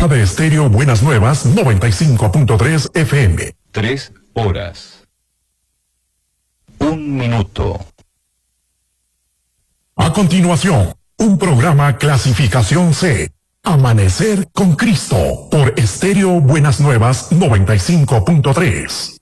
frecuencia de estéreo Buenas Nuevas 95.3 FM. 3 horas. 1 minuto. A continuación, un programa clasificación C. Amanecer con Cristo por estéreo Buenas Nuevas 95.3.